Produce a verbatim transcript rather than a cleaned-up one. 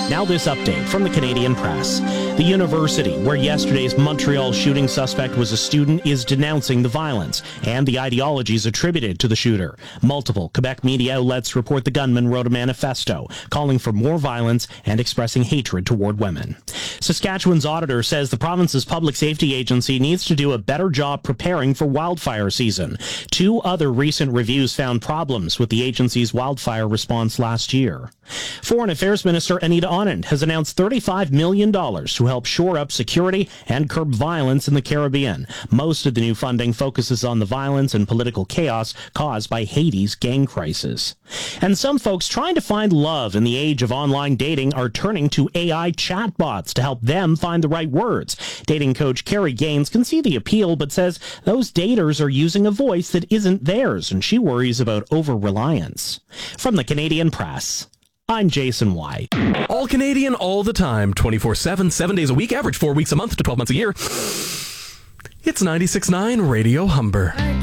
Now this update from the Canadian Press. The university where yesterday's Montreal shooting suspect was a student is denouncing the violence and the ideologies attributed to the shooter. Multiple Quebec media outlets report the gunman wrote a manifesto calling for more violence and expressing hatred toward women. Saskatchewan's auditor says the province's public safety agency needs to do a better job preparing for wildfire season. Two other recent reviews found problems with the agency's wildfire response last year. Foreign Affairs Minister Anita Anand has announced thirty-five million dollars to help shore up security and curb violence in the Caribbean. Most of the new funding focuses on the violence and political chaos caused by Haiti's gang crisis. And some folks trying to find love in the age of online dating are turning to A I chatbots to help them find the right words. Dating coach Carrie Gaines can see the appeal, but says those daters are using a voice that isn't theirs, and she worries about over-reliance. From the Canadian Press, I'm Jason White. All Canadian all the time, twenty-four seven, seven days a week, average four weeks a month to twelve months a year. It's ninety-six point nine Radio Humber.